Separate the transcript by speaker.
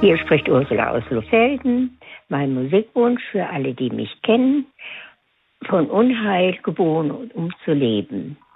Speaker 1: Hier spricht Ursula aus Luffelden. Mein Musikwunsch für alle, die mich kennen: von Unheil geboren, um zu leben.